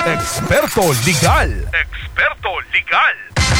Eksperto Legal. Eksperto Legal.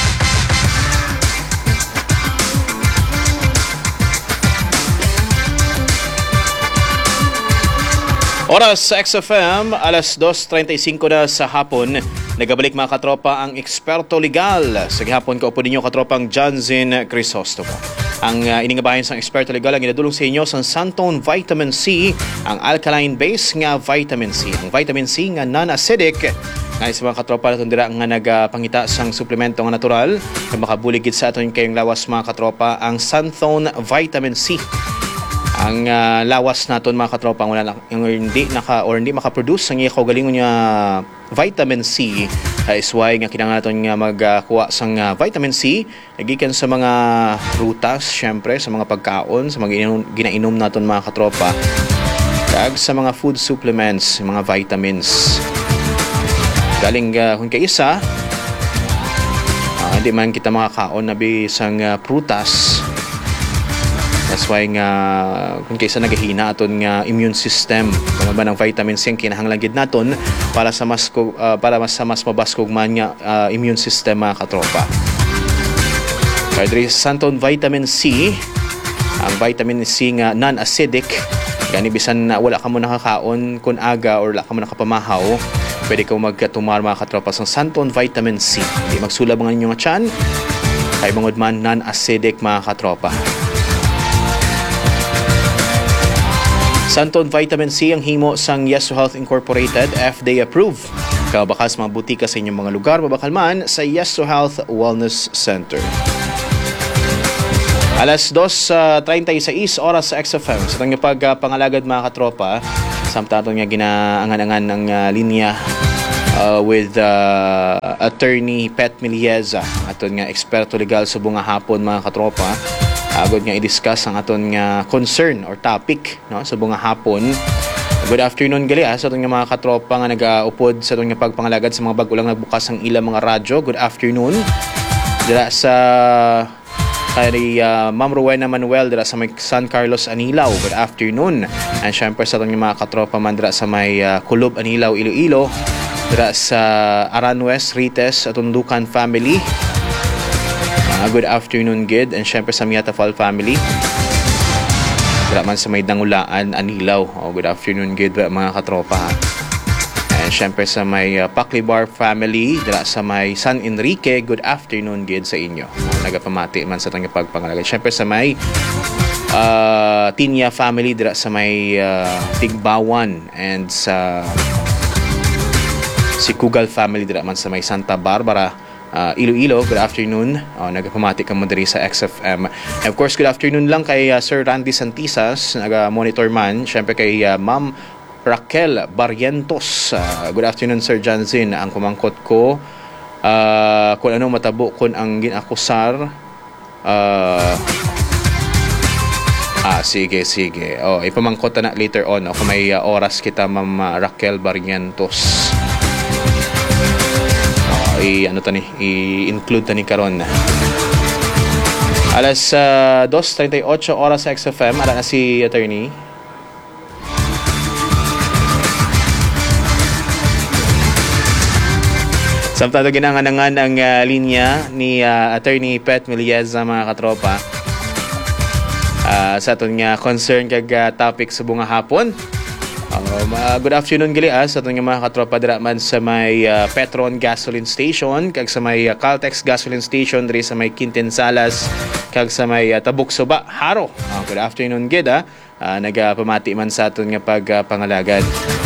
Oras sa XFM, alas 2:35 na sa hapon. Nagabalik mga katropa ang Eksperto Legal. Sa gihapon kaupo ninyo katropang Johnzin Crisostomo. Ang iningabayan sa Eksperto Legal ang inadulong sa inyo sa Santone Vitamin C, ang alkaline base nga vitamin C. Ang vitamin C nga non-acidic. Nga sa mga katropa natin dira nga nagpangita sang suplemento nga natural na makabuligid sa aton kayong lawas mga katropa ang Santone Vitamin C. Ang lawas naton mga katropa wala hindi maka-produce ang iya kaugalingon nga vitamin C is why nga kinahanglan naton nga magkuha sang vitamin C gikan sa mga prutas, syempre sa mga pagkaon, sa mga ginainom naton mga katropa kag sa mga food supplements, mga vitamins. Galing kung kaisa hindi man kita makakaon na bisang prutas. That's why nga kung kaysa naghihina aton nga immune system, kung ba ng vitamin C ang kinahanglan gid naton para sa mas mabaskog man nga immune system mga katropa. Kaya diri sa Santone Vitamin C, ang vitamin C nga non-acidic, gani bisan na wala ka mo nakakaon kun aga or wala ka mo nakapamahaw, pwede ka magkatumar mga katropa sa Santone Vitamin C. Di magsulab ang inyong tiyan, kay bangod man non-acidic mga katropa. Santone Vitamin C ang himo sang Yeso Health Incorporated, FDA approved. Kabakas mga butika sa inyong mga lugar, mabakal man sa Yeso Health Wellness Center. Alas 2:36 oras sa XFM. Sa itong pagpangalagad mga katropa, samtaton nga ginaangan-angan ng linya with Attorney Pet Milieza, aton nga eksperto legal sa bunga hapon mga katropa. Agad nga i-discuss ang aton nga concern or topic no sa bunga hapon. Good afternoon gali sa aton nga mga katropa nga nagaupod sa aton nga pagpangalagad sa mga bag-o lang nagbukas ang ilang mga radyo. Good afternoon. Dira sa kay Ma'am Rowena Manuel dira sa may San Carlos Anilaw. Good afternoon. And syempre sa aton nga mga katropa man dira sa may Kulob Anilaw Iloilo. Dira sa Aranwes Rites aton Dukan family. Good afternoon, Gid. And syempre sa Miatafal family. Dira man sa may Dangulaan, Anilaw. Good afternoon, Gid, mga katropa. And syempre sa may Paclibar family. Dira sa may San Enrique. Good afternoon, Gid, sa inyo. Nagapamati man sa itong pagpangalagay. Syempre sa may Tinya family. Dira sa may Tigbawan. And sa Sikugal family. Dira man sa may Santa Barbara. Iloilo, good afternoon. Nagpamati ka mo diri sa XFM. And of course, good afternoon lang kay Sir Randy Santisas, naga-monitor man. Siyempre kay Ma'am Raquel Barrientos. Good afternoon, Sir Janzin. Ang kumangkot ko, kung ano matabo kung ang ginakusar. Sige. Ipamangkot na later on. Kung may oras kita, Ma'am Raquel Barrientos. I-include tani karon. Alas 2:38 oras sa XFM. Ala na si attorney. Samtang ginanganangan ang linya ni Attorney Pet Milieza mga katropa. Sa aton nga concern kag topic sa bunga hapon. Good afternoon gali sa atong mga katropa dira man sa may Petron gasoline station kag sa may Caltex gasoline station diri sa may Quintin Salas kag sa may Tabuk Suba Haro. Good afternoon gid nagapamati man sa aton nga pagpangalagad.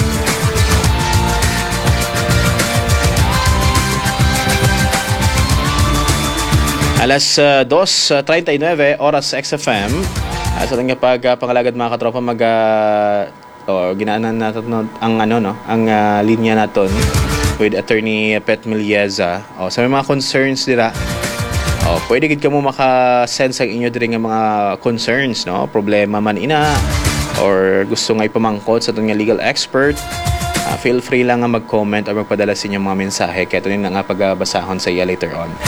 Alas 2:39 oras sa XFM. Sa aton nga pagpangalagad mga katropa ginaanan natin ang linya naton with Attorney Pet Milieza. Sa may mga concerns dira, pwede gid ka mo maka-send sa inyo diri nga mga concerns, no? Problema man ina or gusto nga ipamangkot sa aton nga legal expert. Feel free lang nga mag-comment or magpadala sa inyong mga mensahe kaya ito nga pagbabasahon sa iya later on.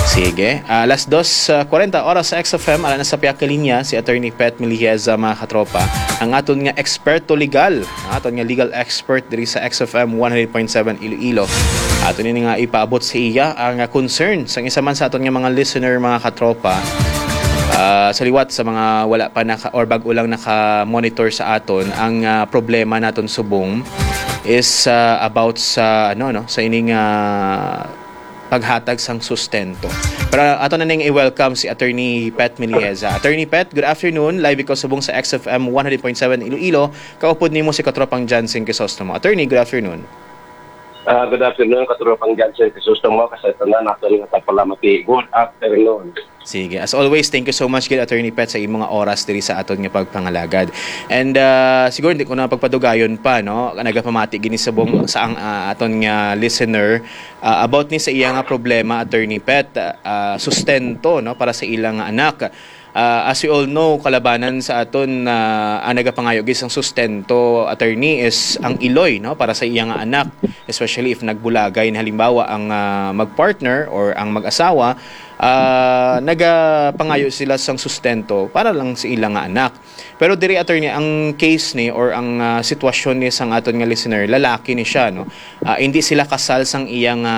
Sige. Alas 2:40 oras sa XFM, ala na sa piyak linya si Attorney Pet Milieza, mga katropa. Ang aton nga eksperto legal, ang aton nga legal expert diri sa XFM 100.7 Iloilo. Aton ni nga ipaabot sa iya ang concern sa isa man sa aton nga mga listener, mga katropa. Sa liwat sa mga wala pa or bago lang naka-monitor sa aton, ang problema naton subong is about sa sa ining paghatag sang sustento. Pero ato na nang i-welcome si Attorney Pet Milieza. Attorney Pet, good afternoon. Live ikaw subong sa XFM 100.7 Iloilo. Kaupod nimo si Katropang Jansen Crisostomo. Attorney, good afternoon. Good afternoon, Katropang Jansen Crisostomo. Kasi ito na nato rin tapalamati. Good afternoon. Sige. As always, thank you so much kay Attorney Pet sa imong mga oras diri sa aton nga pagpangalagad. And siguro hindi ko na pagpadugayon pa, no? Nagapamati gini subong sa ang aton nga listener about ni sa iya nga problema, Attorney Pet, sustento, no, para sa ilang anak. As we all know, kalabanan sa aton ang nagapangayog isang sustento, attorney, is ang iloy, no, para sa iyang anak, especially if nagbulagay na halimbawa ang magpartner or ang mag-asawa, nagapangayo sila sang sustento para lang sa ilang anak. Pero diri, attorney, ang case ni or ang sitwasyon ni sang aton nga listener, lalaki ni siya, no. Hindi sila kasal sang iyang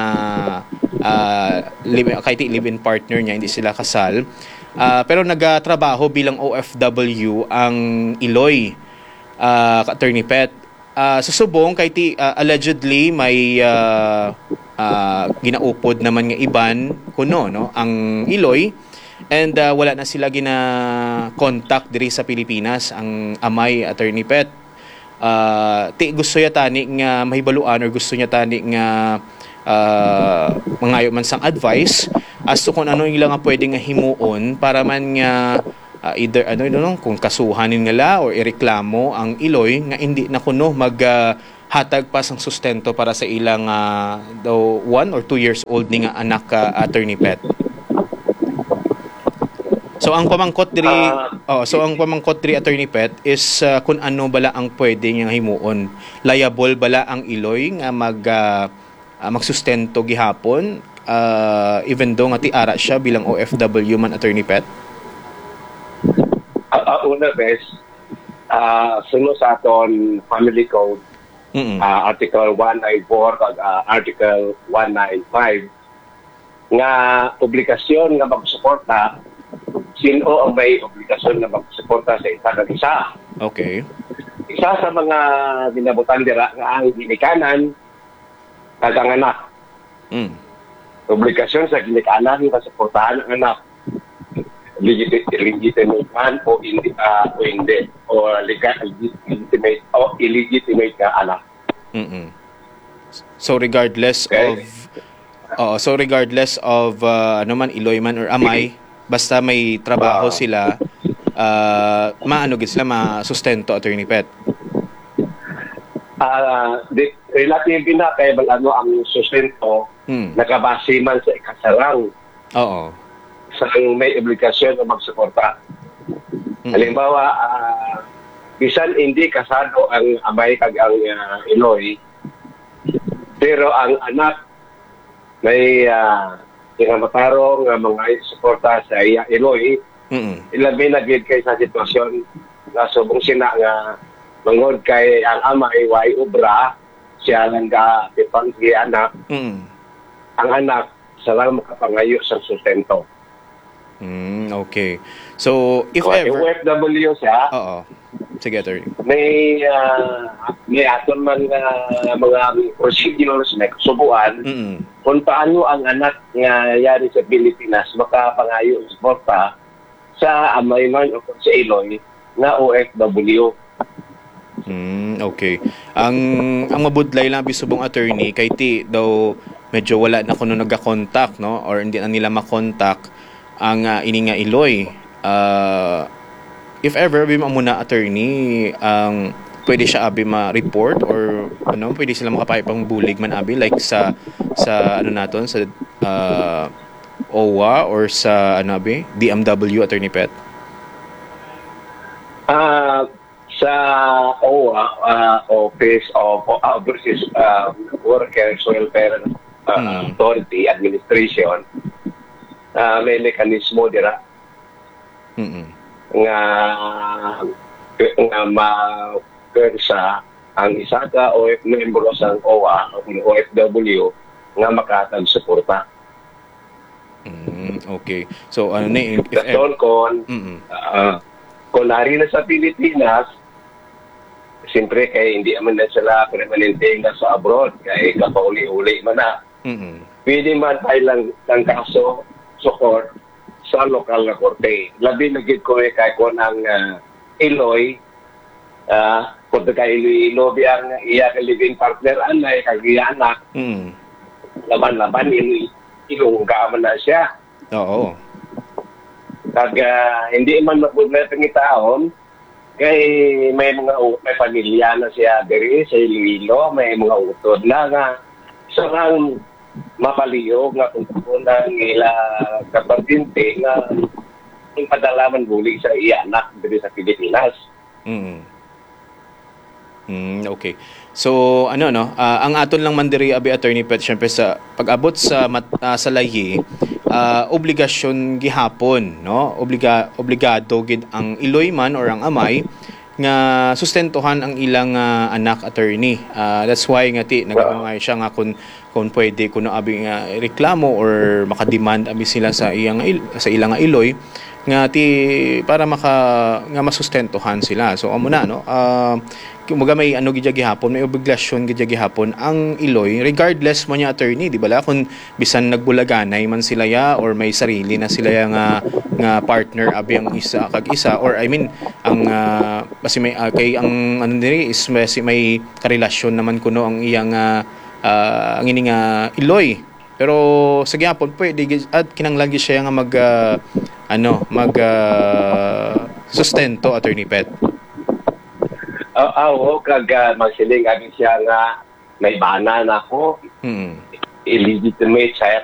live-in partner niya, hindi sila kasal. Pero nagatrabaho bilang OFW ang iloy, Attorney Pet. Susubong kay allegedly may ginaupod naman nga iban kuno, no, ang iloy, and wala na sila gina-contact diri sa Pilipinas ang amay, Attorney Pet. Gusto niya tani nga mahibaluan or gusto niya tani nga mangayo man sang advice as to kung ano nga pwede nga himuon para man nga either kung kasuhanin nga or ireklamo ang iloy nga hindi na kuno hatag pa sang sustento para sa ilang 1 or 2 years old ni nga anak, Attorney Pet. So ang pamangkot diri Attorney Pet is kung ano bala ang pwede nga himuon. Liable bala ang iloy nga magsustento gihapon, even though nga tiara siya bilang OFW man, Attorney Pet? Una bes, sunod sa aton family code, Article 194 ag Article 195, nga obligasyon nga magsuporta, sino ang may obligasyon nga magsuporta sa isa kag isa. Okay. Isa sa mga ginabutan dira nga ang ginikanan kag ang anak. Obligasyon sa ginikanan nga suportahan ang anak. Legitimate man o hindi, or legitimate o illegitimate nga anak. So regardless of ano man, iloy man or amay, basta may trabaho sila, sila masustento, Attorney Pet. Relative na kay balano ang sustento, nakabase man sa ikasalang. Oo. Sa may obligasyon na magsuporta. Halimbawa, bisan hindi kasado ang amay kag ang iloy, pero ang anak may tingamataro nga mga suporta sa iya iloy, ilabi na gid kay sa sitwasyon nga subong sina nga mangod kay ang amay way obra, siya lang ka pipanggi anak, ang anak sa lang makapangayo sa sustento. Okay. So, if ever... OFW siya. Oo. Sige, Attorney. May aton man mga procedures na subuan kung paano ang anak nga yari sa Pilipinas makapangayo suporta sa amay man o sa iloy na OFW. Okay. Ang mabudlay lang bisubong, Attorney, kay daw medyo wala na kuno nagka-contact, no, or hindi na nila makontak ang ini nga iloy. If ever muna, Attorney, pwede siya abi ma-report or pwede sila makapaypang bulig man abi like sa naton sa OWA or sa DMW, Attorney Pet? Sa OWA, Office of Overseas Workers Welfare Authority Administration, may mekanismo dira nga ma-persa ang isa ka o membro sa OWA o OFW nga makatag suporta. Okay. So ano ni kung nari na sa Pilipinas, siyempre kay hindi man na sila permanente na sa abroad kay kapauli-uli man na. Pwede man tayo lang kaso sa court sa lokal na korte. Labi na gid ko kay ko ng Iloy kung kay Iloy ang iya ka living partner anay kagiya anak. Laban-laban ilungga man na siya. Oo. Kag hindi man mapugnating itaon kay may pamilya na siya diri sa Iloilo, may mga utod na nga sarang mapaliyo nga kung nang ila kapatinte nga ipadalaman buli sa iya anak diri sa Pilipinas. Okay. So ang aton lang man diri abi Attorney Pet syempre sa pag-abot sa lahi obligasyon gihapon no obligado gid ang Iloy man or ang amay nga sustentuhan ang ilang anak attorney. That's why nga nagmamay siya nga kung pwede kuno abi nga reklamo or makademand abi sila sa ilang Iloy nga para nga masustentuhan sila. So amo na no. Kumaga may gidya gihapon, may obligasyon gidya gihapon ang Iloy regardless mo niya attorney, di ba? Kung bisan nagbulaganay man sila ya or may sarili na sila ya nga partner abi ang isa kag isa or I mean ang kasi may kay ang diri is may karelasyon naman kuno ang iyang ang ini nga Iloy. Pero sa gihapon pwede at kinanglan gyud siya nga mag sustento Attorney Pet. Kag magsiling abi siya nga may bana na ako. Illegitimate child